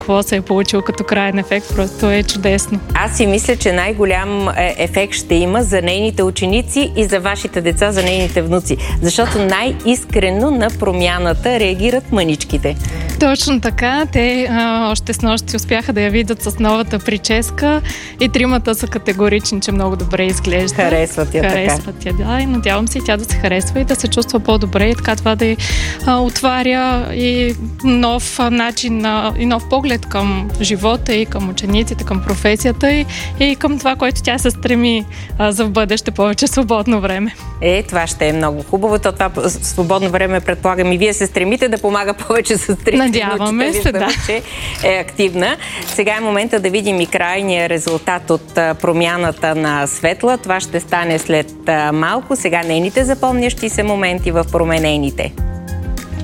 какво се е получило като краен ефект, просто е чудесно. Аз си мисля, че най-голям ефект ще има за нейните ученици и за вашите деца, за нейните внуци, защото най-искрено на промяната реагират мъничките. Точно така. Те още снощи успяха да я видят с новата прическа и тримата са категорични, че много добре изглежда. Харесват я така. Харесват я, да. И надявам се и тя да се харесва и да се чувства по-добре и така това да й отваря и нов начин и нов поглед към живота и към учениците, към професията и към това, което тя се стреми за в бъдеще повече свободно време. Това ще е много хубаво. Това свободно време, предполагам, и вие се стремите да помага повече с трите. Надяваме се, да. Че е активна. Сега е момента да видим и крайния резултат от промяната на Светла. Това ще стане след малко. Сега нейните запомнящи се моменти в променените.